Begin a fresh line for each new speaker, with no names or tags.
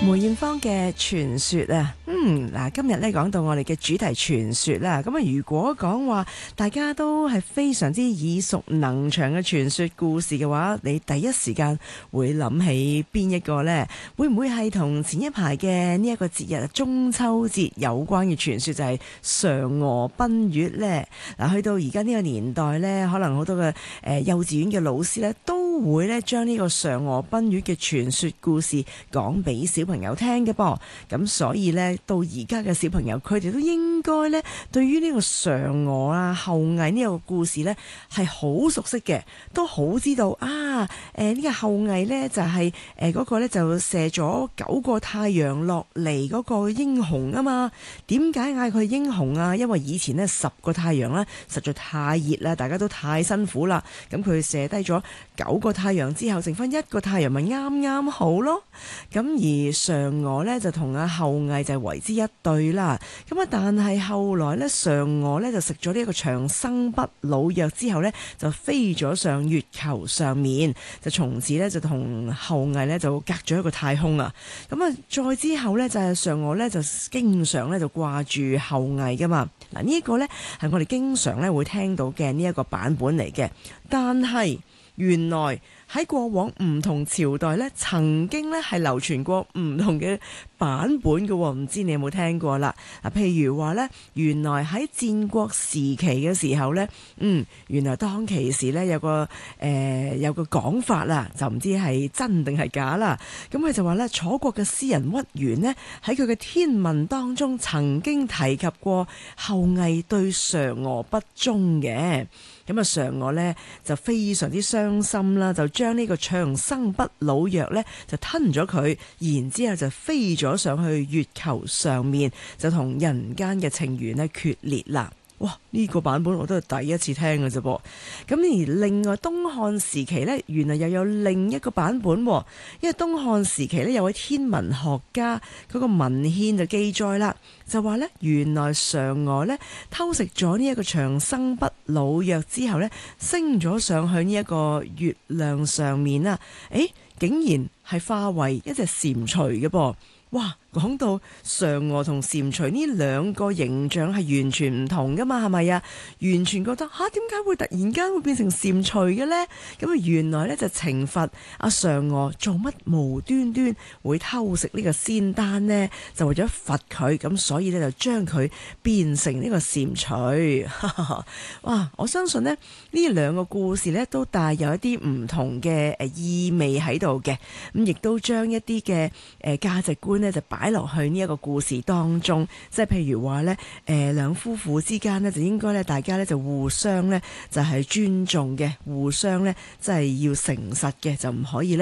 梅艷芳嘅傳說啊，嗱，今日咧講到我哋嘅主題傳說啦。咁啊，如果講話大家都係非常之耳熟能詳嘅傳說故事嘅話，你第一時間會諗起邊一個呢？會唔會係同前一排嘅呢一個節日中秋節有關嘅傳說，就係嫦娥奔月呢？嗱，去到而家呢個年代呢，可能好多嘅幼稚園嘅老師呢，都會咧將呢個嫦娥奔月嘅傳說故事講俾小朋友聽嘅噃。咁所以呢，到而家嘅小朋友，佢哋都應該呢，對於呢個嫦娥啊、后羿呢個故事呢，係好熟悉嘅，都好知道啊。呢個后羿呢，就係嗰個呢，就射咗9個太陽落嚟嗰個英雄啊嘛。點解嗌佢英雄啊？因為以前呢10個太陽呢，實在太熱啦，大家都太辛苦啦。咁佢射低咗9個太陽之後，剩翻1個太陽咪啱啱好咯。咁而嫦娥呢，就同阿后羿就為之一對啦。咁啊，但係後來呢，嫦娥呢就食咗呢一個長生不老藥之後呢，就飛咗上月球上面，就從此呢，就同后羿呢就隔咗一個太空啊。咁啊，再之後呢，就係嫦娥呢，就經常呢就掛住后羿噶嘛。嗱，呢一個呢，係我哋經常呢會聽到嘅呢一個版本嚟嘅，但係原來喺過往唔同朝代咧，曾經咧係流傳過唔同嘅版本嘅喎，唔知你有冇聽過啦？嗱，譬如話咧，原來喺戰國時期嘅時候咧，原來當其時咧有個講法啦，就唔知係真定係假啦。咁佢就話咧，楚國嘅詩人屈原呢，喺佢嘅天文當中曾經提及過后羿對嫦娥不忠嘅。咁啊，嫦娥呢就非常之傷心啦，就將呢個長生不老藥呢就吞咗佢，然之後就飛咗上去月球上面，就同人間嘅情緣呢決裂啦。哇！呢個版本我都係第一次聽嘅啫噃。咁而另外東漢時期呢，原來又有另一個版本，因為東漢時期呢，有位天文學家嗰個文獻就記載啦，就話呢，原來嫦娥呢偷食咗呢一個長生不老藥之後呢，升咗上去呢一個月亮上面啦，竟然係化為一隻蟾蜍嘅噃。哇！講到嫦娥同蟾蜍呢兩個形象係完全唔同噶嘛，係咪啊？完全覺得點解會突然間會變成蟾蜍嘅呢？咁啊，原來呢就懲罰阿嫦娥做乜無端端會偷食呢個仙丹呢？就為咗罰佢，咁所以呢就將佢變成呢個蟾蜍。哇！我相信呢兩個故事呢都帶有一啲唔同嘅意味喺度嘅，咁亦都將一啲嘅價值觀呢就擺落去呢一個故事當中，即係譬如話呢，兩夫婦之間呢，就應該呢，大家呢就互相呢，就係尊重嘅，互相呢，即係要誠實嘅，就唔可以呢。